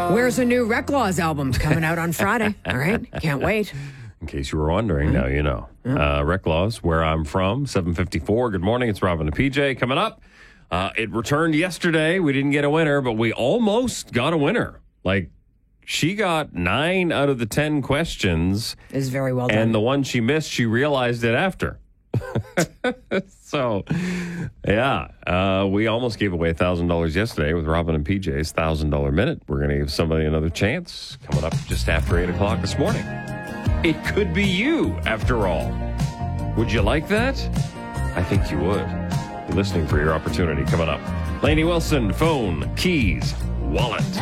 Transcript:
Where's a new Reclaws album coming out on Friday? All right. Can't wait. In case you were wondering, now you know. Reclaws, Where I'm From, 7:54. Good morning. It's Robin and PJ coming up. It returned yesterday. We didn't get a winner, but we almost got a winner. Like, she got 9 out of the 10 questions. Is very well done. And the one she missed, she realized it after. So, yeah, we almost gave away $1,000 yesterday with Robin and PJ's $1,000 minute. We're going to give somebody another chance coming up just after 8 o'clock this morning. It could be you, after all. Would you like that? I think you would. You're listening for your opportunity coming up. Lainey Wilson, phone, keys, wallet.